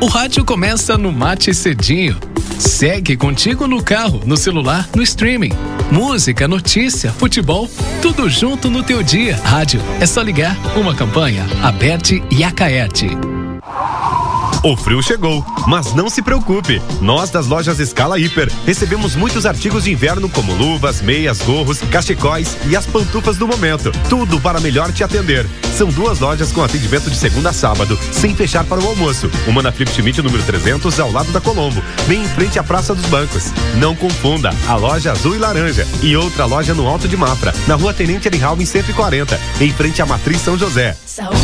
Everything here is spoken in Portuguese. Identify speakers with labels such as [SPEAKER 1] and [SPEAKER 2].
[SPEAKER 1] O rádio começa no Mate Cedinho. Segue contigo no carro, no celular, no streaming. Música, notícia, futebol, tudo junto no teu dia. Rádio, é só ligar. Uma campanha, Aberte e Acaerte.
[SPEAKER 2] O frio chegou, mas não se preocupe. Nós das lojas Escala Hiper recebemos muitos artigos de inverno como luvas, meias, gorros, cachecóis e as pantufas do momento. Tudo para melhor te atender. São 2 lojas com atendimento de segunda a sábado, sem fechar para o almoço. Uma na Flip Schmidt, número 300, ao lado da Colombo, bem em frente à Praça dos Bancos. Não confunda, a loja azul e laranja. E outra loja no Alto de Mafra, na Rua Tenente Arihalme 140, em frente à Matriz São José.